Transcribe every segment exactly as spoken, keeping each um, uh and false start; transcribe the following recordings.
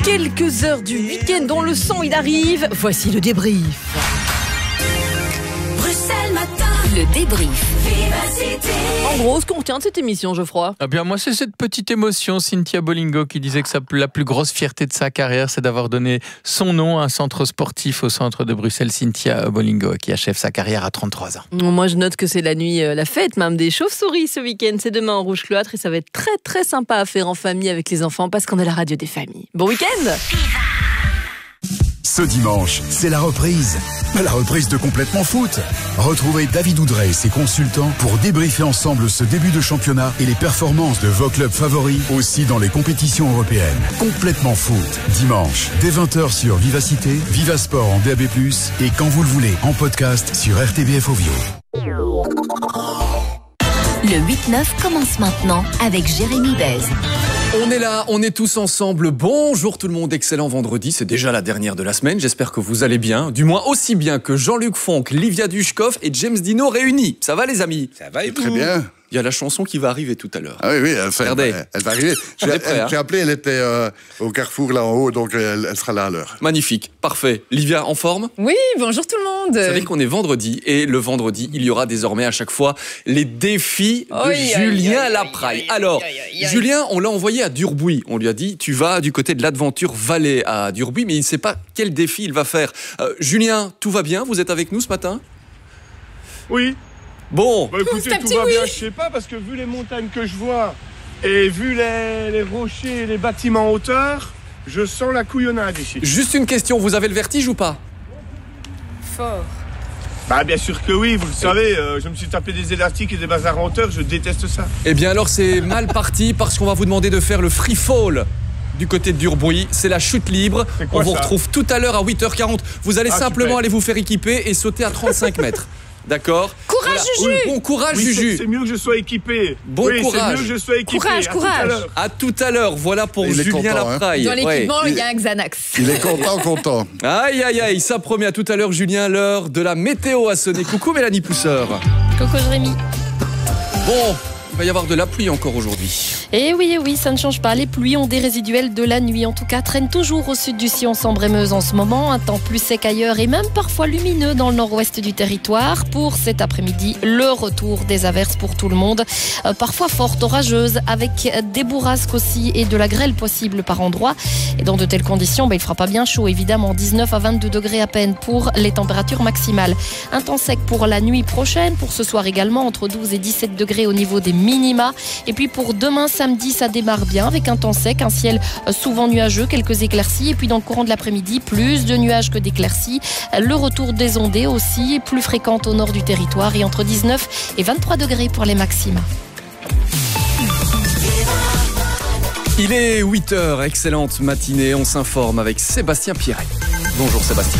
Quelques heures du week-end dans le sang, il arrive. Voici le débrief. Bruxelles Matin. Le débrief. Vivacité. En gros, ce qu'on retient de cette émission, Geoffroy. Eh bien, moi, c'est cette petite émotion. Cynthia Bolingo qui disait que sa, la plus grosse fierté de sa carrière, c'est d'avoir donné son nom à un centre sportif au centre de Bruxelles. Cynthia Bolingo qui achève sa carrière à trente-trois ans. Moi, je note que c'est la nuit, euh, la fête même des chauves-souris ce week-end. C'est demain en rouge cloître et ça va être très très sympa à faire en famille avec les enfants parce qu'on est la radio des familles. Bon week-end. Ce dimanche, c'est la reprise. La reprise de Complètement Foot. Retrouvez David Oudrey et ses consultants pour débriefer ensemble ce début de championnat et les performances de vos clubs favoris aussi dans les compétitions européennes. Complètement Foot. Dimanche, dès vingt heures sur Vivacité, Vivasport en D A B plus, et quand vous le voulez, en podcast sur R T B F Ovio. Le huit neuf commence maintenant avec Jérémy Bez. On est là, on est tous ensemble. Bonjour tout le monde, excellent vendredi. C'est déjà la dernière de la semaine. J'espère que vous allez bien. Du moins aussi bien que Jean-Luc Fonck, Livia Dushkov et James Dino réunis. Ça va les amis? Ça va et très bien. Il y a la chanson qui va arriver tout à l'heure. Ah oui, oui, elle, fait, elle, elle va arriver. J'ai hein. appelé, elle était euh, au carrefour là en haut, donc elle, elle sera là à l'heure. Magnifique, parfait. Livia, en forme? Oui, bonjour tout le monde. Vous savez qu'on est vendredi, et le vendredi, il y aura désormais à chaque fois les défis de Oi, Julien oi, oi, Lapraille. oi, Alors, oi, oi, oi. Julien, on l'a envoyé à Durbuy. On lui a dit, tu vas du côté de l'Adventure Valley à Durbuy, mais il ne sait pas quel défi il va faire. Euh, Julien, tout va bien? Vous êtes avec nous ce matin? Oui. Bon. Bah écoutez, un tout petit va oui. bien, je sais pas, parce que vu les montagnes que je vois et vu les, les rochers et les bâtiments en hauteur, je sens la couillonnade ici. Juste une question, vous avez le vertige ou pas? Fort. Bah bien sûr que oui, vous le savez, euh, je me suis tapé des élastiques et des bazars en hauteur, je déteste ça. Eh bien alors c'est mal parti parce qu'on va vous demander de faire le free fall du côté de Durbuy. C'est la chute libre. C'est quoi, On vous ça retrouve tout à l'heure à huit heures quarante. Vous allez Ah, simplement super. aller vous faire équiper et sauter à trente-cinq mètres. D'accord? Courage, Juju. Oui, bon courage, Oui, c'est, Juju. c'est mieux que je sois équipé. Bon oui, courage. c'est mieux que je sois équipé. Courage, À tout courage. à l'heure. À tout à l'heure. Voilà pour Il est Julien content, hein. Lapraille. Dans l'équipement, Ouais. il y a un Xanax. Il est content, content. Aïe, aïe, aïe. Ça promet. À tout à l'heure, Julien. L'heure de la météo a sonné. Coucou, Mélanie Pousseur. Coucou Jérémy. Bon, il va y avoir de la pluie encore aujourd'hui. Et oui, et oui, ça ne change pas. Les pluies ont des résiduels de la nuit, en tout cas, traînent toujours au sud du sillon Sambre-et-Meuse en ce moment. Un temps plus sec ailleurs et même parfois lumineux dans le nord-ouest du territoire. Pour cet après-midi, le retour des averses pour tout le monde. Euh, parfois fortes, orageuses, avec des bourrasques aussi et de la grêle possible par endroits. Et dans de telles conditions, bah, il ne fera pas bien chaud, évidemment. dix-neuf à vingt-deux degrés à peine pour les températures maximales. Un temps sec pour la nuit prochaine, pour ce soir également, entre douze et dix-sept degrés au niveau des minima. Et puis pour demain, samedi, ça démarre bien avec un temps sec, un ciel souvent nuageux, quelques éclaircies. Et puis dans le courant de l'après-midi, plus de nuages que d'éclaircies. Le retour des ondées aussi, plus fréquente au nord du territoire et entre dix-neuf et vingt-trois degrés pour les maxima. Il est huit heures. Excellente matinée. On s'informe avec Sébastien Pierret. Bonjour Sébastien.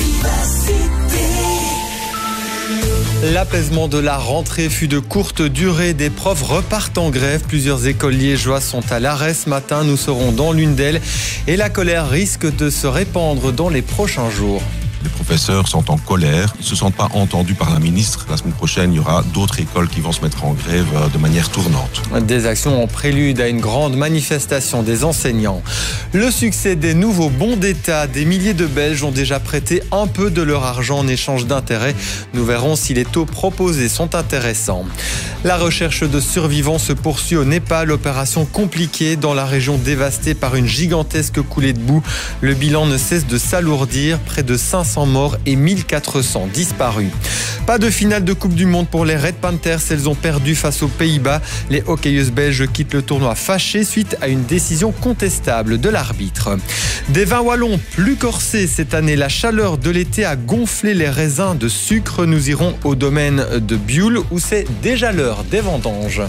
L'apaisement de la rentrée fut de courte durée. Des profs repartent en grève. Plusieurs écoles liégeoises sont à l'arrêt ce matin. Nous serons dans l'une d'elles. Et la colère risque de se répandre dans les prochains jours. Les professeurs sont en colère, ils ne se sentent pas entendus par la ministre. La semaine prochaine, il y aura d'autres écoles qui vont se mettre en grève de manière tournante. Des actions en prélude à une grande manifestation des enseignants. Le succès des nouveaux bons d'État, des milliers de Belges ont déjà prêté un peu de leur argent en échange d'intérêts. Nous verrons si les taux proposés sont intéressants. La recherche de survivants se poursuit au Népal. Opération compliquée dans la région dévastée par une gigantesque coulée de boue. Le bilan ne cesse de s'alourdir. Près de cinq cents morts et mille quatre cents disparus. Pas de finale de Coupe du Monde pour les Red Panthers. Elles ont perdu face aux Pays-Bas. Les hockeyeuses belges quittent le tournoi fâchées suite à une décision contestable de l'arbitre. Des vins wallons plus corsés cette année. La chaleur de l'été a gonflé les raisins de sucre. Nous irons au domaine de Bioul où c'est déjà l'heure des vendanges.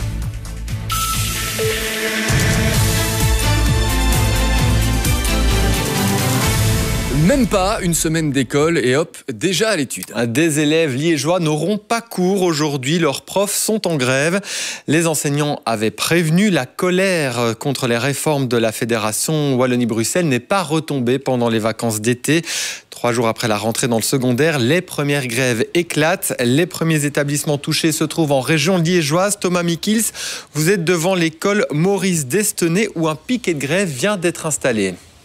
Même pas une semaine d'école et hop, déjà à l'étude. Des élèves liégeois n'auront pas cours aujourd'hui. Leurs profs sont en grève. Les enseignants avaient prévenu. La colère contre les réformes de la Fédération Wallonie-Bruxelles n'est pas retombée pendant les vacances d'été. Trois jours après la rentrée dans le secondaire, les premières grèves éclatent. Les premiers établissements touchés se trouvent en région liégeoise. Thomas Mikils, vous êtes devant l'école Maurice Destenay où un piquet de grève vient d'être installé.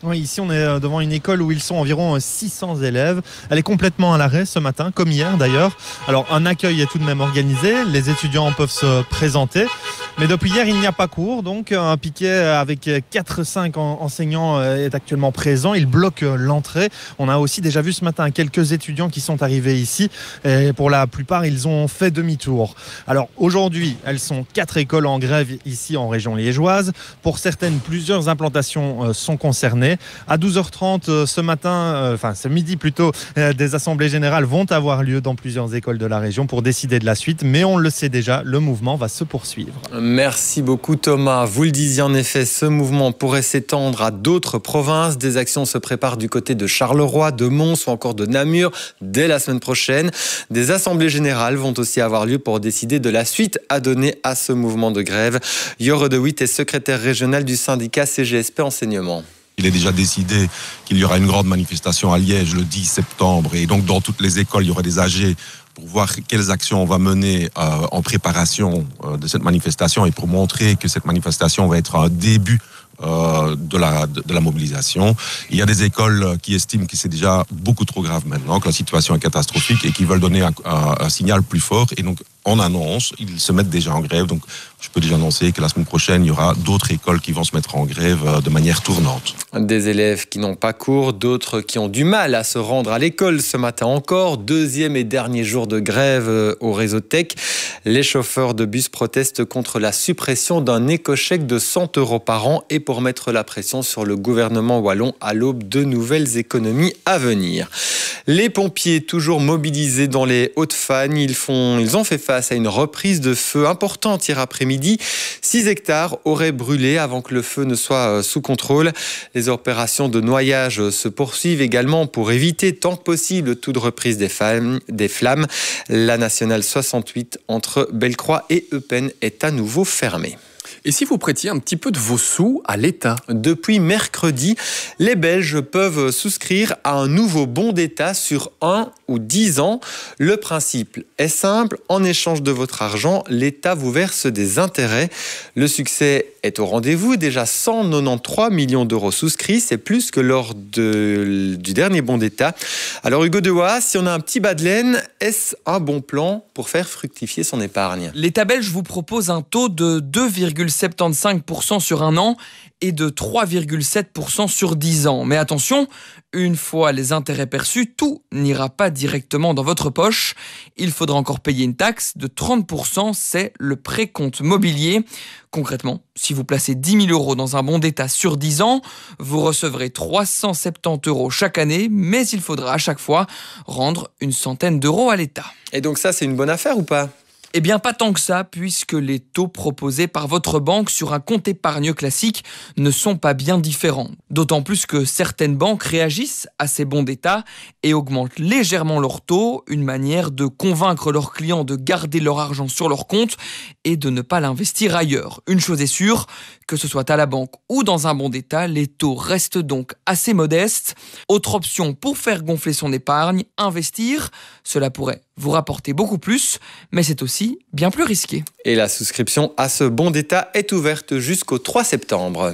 Oui, ici on est devant une école où ils sont environ six cents élèves. Elle est complètement à l'arrêt ce matin, comme hier d'ailleurs. Alors un accueil est tout de même organisé, les étudiants peuvent se présenter. Mais depuis hier, il n'y a pas cours, donc un piquet avec quatre cinq enseignants est actuellement présent. Il bloque l'entrée. On a aussi déjà vu ce matin quelques étudiants qui sont arrivés ici. Et pour la plupart, ils ont fait demi-tour. Alors aujourd'hui, elles sont quatre écoles en grève ici en région liégeoise. Pour certaines, plusieurs implantations sont concernées. À douze heures trente ce matin, enfin ce midi plutôt, des assemblées générales vont avoir lieu dans plusieurs écoles de la région pour décider de la suite. Mais on le sait déjà, le mouvement va se poursuivre. Merci beaucoup Thomas. Vous le disiez en effet, ce mouvement pourrait s'étendre à d'autres provinces. Des actions se préparent du côté de Charleroi, de Mons ou encore de Namur dès la semaine prochaine. Des assemblées générales vont aussi avoir lieu pour décider de la suite à donner à ce mouvement de grève. Jore de Witt est secrétaire régional du syndicat C G S P Enseignement. Il est déjà décidé qu'il y aura une grande manifestation à Liège le dix septembre et donc dans toutes les écoles, il y aura des A G pour voir quelles actions on va mener euh, en préparation euh, de cette manifestation et pour montrer que cette manifestation va être un début euh, de, la, de, de la mobilisation. Il y a des écoles qui estiment que c'est déjà beaucoup trop grave maintenant, que la situation est catastrophique et qui veulent donner un, un, un signal plus fort et donc on annonce, ils se mettent déjà en grève. Donc je peux déjà annoncer que la semaine prochaine, il y aura d'autres écoles qui vont se mettre en grève de manière tournante. Des élèves qui n'ont pas cours, d'autres qui ont du mal à se rendre à l'école ce matin encore. Deuxième et dernier jour de grève au réseau Tech. Les chauffeurs de bus protestent contre la suppression d'un éco-chèque de cent euros par an et pour mettre la pression sur le gouvernement wallon à l'aube de nouvelles économies à venir. Les pompiers, toujours mobilisés dans les Hauts-de-Fagne, ils, font, ils ont fait face à une reprise de feu importante hier après-midi. six hectares auraient brûlé avant que le feu ne soit sous contrôle. Les opérations de noyage se poursuivent également pour éviter tant que possible toute reprise des, flammes, des flammes. La nationale soixante-huit entre Bellecroix et Eupen est à nouveau fermée. Et si vous prêtiez un petit peu de vos sous à l'État ? Depuis mercredi, les Belges peuvent souscrire à un nouveau bon d'État sur un ou dix ans. Le principe est simple. En échange de votre argent, l'État vous verse des intérêts. Le succès est au rendez-vous. Déjà cent quatre-vingt-treize millions d'euros souscrits. C'est plus que lors de, du dernier bon d'État. Alors Hugo Dewa, si on a un petit bas de laine, est-ce un bon plan pour faire fructifier son épargne ? L'État belge vous propose un taux de deux virgule soixante-quinze pour cent sur un an et de trois virgule sept pour cent sur dix ans. Mais attention, une fois les intérêts perçus, tout n'ira pas directement dans votre poche. Il faudra encore payer une taxe de trente pour cent, c'est le précompte mobilier. Concrètement, si vous placez dix mille euros dans un bon d'État sur dix ans, vous recevrez trois cent soixante-dix euros chaque année, mais il faudra à chaque fois rendre une centaine d'euros à l'État. Et donc ça, c'est une bonne affaire ou pas ? Eh bien, pas tant que ça, puisque les taux proposés par votre banque sur un compte épargne classique ne sont pas bien différents. D'autant plus que certaines banques réagissent à ces bons d'État et augmentent légèrement leurs taux, une manière de convaincre leurs clients de garder leur argent sur leur compte et de ne pas l'investir ailleurs. Une chose est sûre, que ce soit à la banque ou dans un bon d'État, les taux restent donc assez modestes. Autre option pour faire gonfler son épargne, investir. Cela pourrait vous rapporter beaucoup plus, mais c'est aussi bien plus risqué. Et la souscription à ce bon d'État est ouverte jusqu'au trois septembre.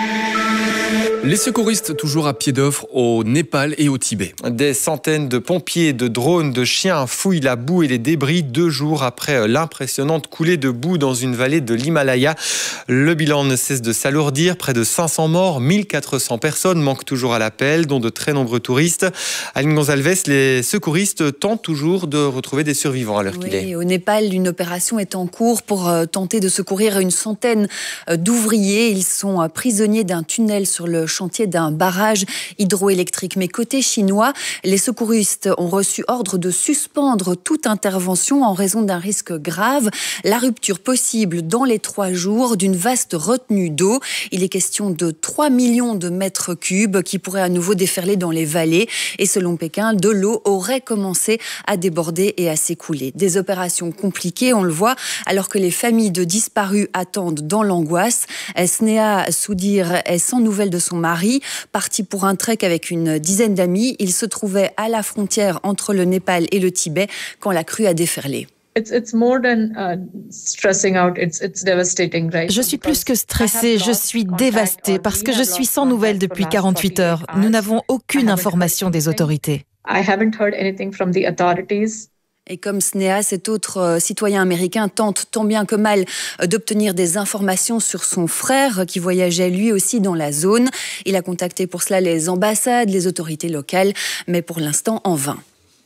Les secouristes toujours à pied d'œuvre au Népal et au Tibet. Des centaines de pompiers, de drones, de chiens fouillent la boue et les débris deux jours après l'impressionnante coulée de boue dans une vallée de l'Himalaya. Le bilan ne cesse de s'alourdir. Près de cinq cents morts, mille quatre cents personnes manquent toujours à l'appel, dont de très nombreux touristes. Aline Gonzalez, les secouristes tentent toujours de retrouver des survivants à l'heure oui, qu'il est. Au Népal, une opération est en cours pour tenter de secourir une centaine d'ouvriers. Ils sont prisonniers d'un tunnel sur le chantier d'un barrage hydroélectrique. Mais côté chinois, les secouristes ont reçu ordre de suspendre toute intervention en raison d'un risque grave. La rupture possible dans les trois jours d'une vaste retenue d'eau. Il est question de trois millions de mètres cubes qui pourraient à nouveau déferler dans les vallées. Et selon Pékin, de l'eau aurait commencé à déborder et à s'écouler. Des opérations compliquées, on le voit, alors que les familles de disparus attendent dans l'angoisse. Sneha Soudir est sans nouvelles de son mari, parti pour un trek avec une dizaine d'amis. Il se trouvait à la frontière entre le Népal et le Tibet quand la crue a déferlé. Je suis plus que stressée, je suis dévastée parce que je suis sans nouvelles depuis quarante-huit heures. Nous n'avons aucune information des autorités. Et comme Sneha, cet autre euh, citoyen américain tente tant bien que mal euh, d'obtenir des informations sur son frère qui voyageait lui aussi dans la zone. Il a contacté pour cela les ambassades, les autorités locales, mais pour l'instant en vain.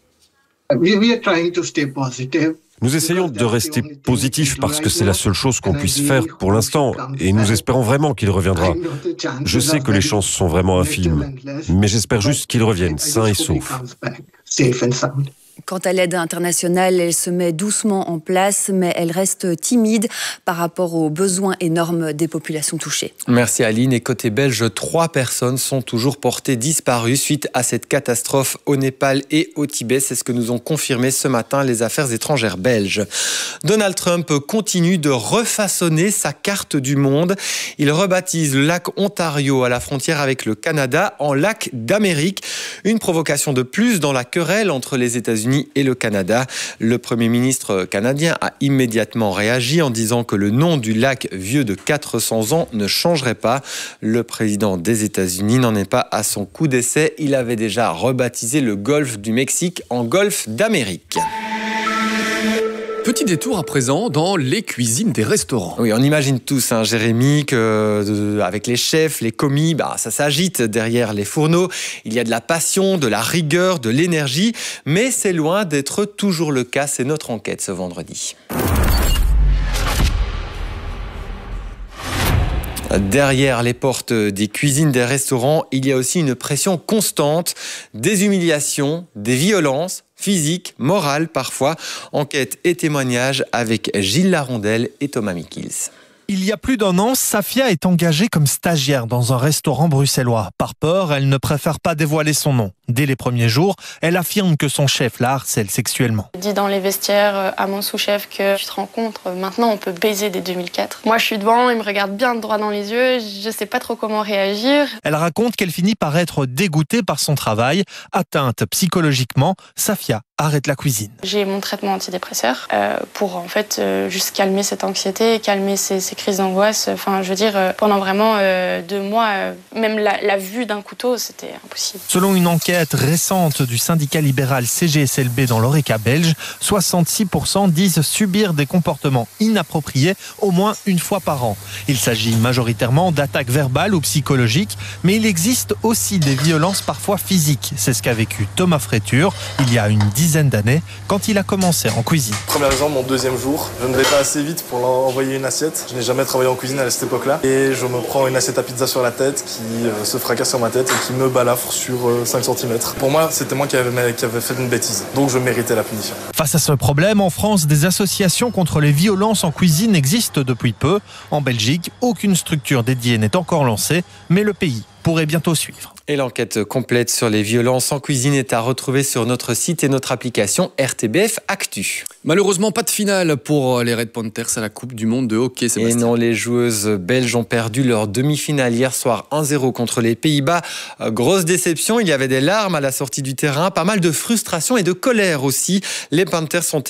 Nous essayons de rester positifs parce que c'est la seule chose qu'on puisse faire pour l'instant et nous espérons vraiment qu'il reviendra. Je sais que les chances sont vraiment infimes, mais j'espère juste qu'il revienne sain et sauf. Quant à l'aide internationale, elle se met doucement en place, mais elle reste timide par rapport aux besoins énormes des populations touchées. Merci Aline. Et côté belge, trois personnes sont toujours portées disparues suite à cette catastrophe au Népal et au Tibet. C'est ce que nous ont confirmé ce matin les affaires étrangères belges. Donald Trump continue de refaçonner sa carte du monde. Il rebaptise le lac Ontario à la frontière avec le Canada en lac d'Amérique. Une provocation de plus dans la querelle entre les États-Unis et le Canada. Le Premier ministre canadien a immédiatement réagi en disant que le nom du lac vieux de quatre cents ans ne changerait pas. Le président des États-Unis n'en est pas à son coup d'essai. Il avait déjà rebaptisé le golfe du Mexique en golfe d'Amérique. Petit détour à présent dans les cuisines des restaurants. Oui, on imagine tous, hein, Jérémy, que euh, avec les chefs, les commis, bah, ça s'agite derrière les fourneaux. Il y a de la passion, de la rigueur, de l'énergie, mais c'est loin d'être toujours le cas. C'est notre enquête ce vendredi. Derrière les portes des cuisines des restaurants, il y a aussi une pression constante, des humiliations, des violences physiques, morales parfois. Enquête et témoignages avec Gilles Larondel et Thomas Mikils. Il y a plus d'un an, Safia est engagée comme stagiaire dans un restaurant bruxellois. Par peur, elle ne préfère pas dévoiler son nom. Dès les premiers jours, elle affirme que son chef la harcèle sexuellement. Je dis dans les vestiaires à mon sous-chef que tu te rends compte, maintenant on peut baiser dès deux mille quatre. Moi je suis devant, il me regarde bien droit dans les yeux, je sais pas trop comment réagir. Elle raconte qu'elle finit par être dégoûtée par son travail. Atteinte psychologiquement, Safia arrête la cuisine. J'ai mon traitement antidépresseur euh, pour en fait euh, juste calmer cette anxiété, calmer ces, ces crises d'angoisse. Enfin, je veux dire, euh, pendant vraiment euh, deux mois, euh, même la, la vue d'un couteau, c'était impossible. Selon une enquête récente du syndicat libéral C G S L B dans l'Oreca belge, soixante-six pour cent disent subir des comportements inappropriés au moins une fois par an. Il s'agit majoritairement d'attaques verbales ou psychologiques, mais il existe aussi des violences parfois physiques. C'est ce qu'a vécu Thomas Fréture il y a une dizaine d'années quand il a commencé en cuisine. Premier exemple, mon deuxième jour, je ne vais pas assez vite pour leur envoyer une assiette. Je n'ai jamais travaillé en cuisine à cette époque-là et je me prends une assiette à pizza sur la tête qui euh, se fracasse sur ma tête et qui me balafre sur euh, cinq centimètres. Pour moi, c'était moi qui avais, qui avait fait une bêtise, donc je méritais la punition. Face à ce problème, en France, des associations contre les violences en cuisine existent depuis peu. En Belgique, aucune structure dédiée n'est encore lancée, mais le pays pourrait bientôt suivre. Et l'enquête complète sur les violences en cuisine est à retrouver sur notre site et notre application R T B F Actu. Malheureusement, pas de finale pour les Red Panthers à la Coupe du Monde de hockey, Sébastien. Et non, les joueuses belges ont perdu leur demi-finale hier soir un zéro contre les Pays-Bas. Grosse déception, il y avait des larmes à la sortie du terrain, pas mal de frustration et de colère aussi. Les Panthers sont